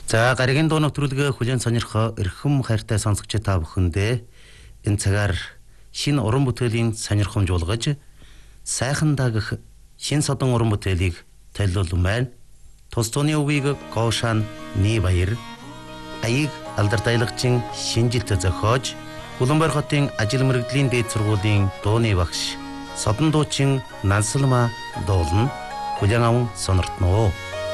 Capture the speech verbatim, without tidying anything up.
За гаригийн дуу нэвтрүүлгээ хүлээн сонирхоо эрхэм хайртай сонсогч та бүхэндээ энэ цагаар шинэ уран бүтээлийн сонирхомжуулгаж сайхан дагах шинэ содон уран бүтээлийг төлөвлөсөн байна. Тус тууны өвийг Гоошан Ниваяр аяг алдартай лагчин шинжилт зохиож Улаанбаатар хотын ажил мэргэжлийн дээд сургуулийн дууны багш содон дуучин Нансалма дуулна хүлээн аван сонирхно.